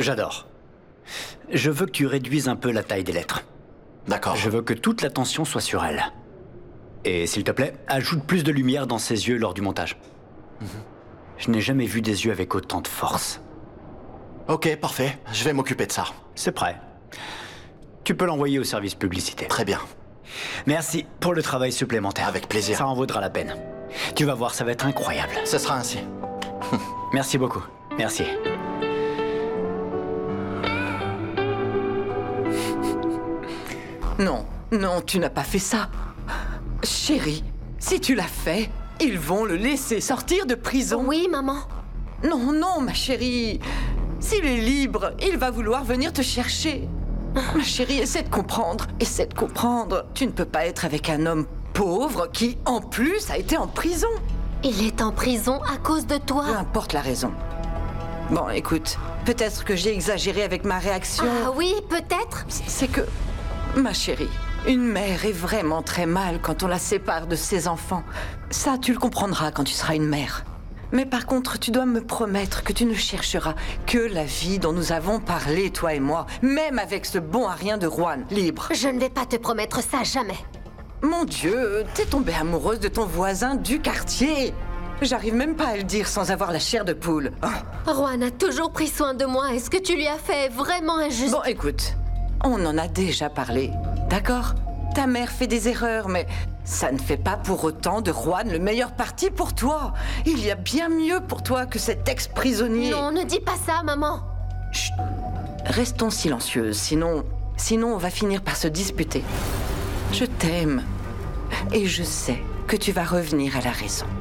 J'adore. Je veux que tu réduises un peu la taille des lettres. D'accord. Je veux que toute l'attention soit sur elle. Et s'il te plaît, ajoute plus de lumière dans ses yeux lors du montage. Je n'ai jamais vu des yeux avec autant de force. Ok, parfait. Je vais m'occuper de ça. C'est prêt. Tu peux l'envoyer au service publicité. Très bien. Merci pour le travail supplémentaire. Avec plaisir. Ça en vaudra la peine. Tu vas voir, ça va être incroyable. Ce sera ainsi. Merci beaucoup. Merci. Non, non, tu n'as pas fait ça. Chérie, si tu l'as fait, ils vont le laisser sortir de prison. Oui, maman. Non, non, ma chérie. S'il est libre, il va vouloir venir te chercher. Ma chérie, essaie de comprendre. Essaie de comprendre. Tu ne peux pas être avec un homme pauvre qui, en plus, a été en prison. Il est en prison à cause de toi. Peu importe la raison. Bon, écoute, peut-être que j'ai exagéré avec ma réaction. Ah oui, peut-être. C'est que, ma chérie, une mère est vraiment très mal quand on la sépare de ses enfants. Ça, tu le comprendras quand tu seras une mère. Mais par contre, tu dois me promettre que tu ne chercheras que la vie dont nous avons parlé, toi et moi, même avec ce bon à rien de Juan, libre. Je ne vais pas te promettre ça, jamais. Mon Dieu, t'es tombée amoureuse de ton voisin du quartier. J'arrive même pas à le dire sans avoir la chair de poule. Oh. Juan a toujours pris soin de moi. Est-ce que tu lui as fait vraiment injuste? Bon, écoute, on en a déjà parlé, d'accord? Ta mère fait des erreurs, mais ça ne fait pas pour autant de Juan le meilleur parti pour toi. Il y a bien mieux pour toi que cet ex-prisonnier. Non, ne dis pas ça, maman. Chut. Restons silencieuses, sinon on va finir par se disputer. Je t'aime. Et je sais que tu vas revenir à la raison.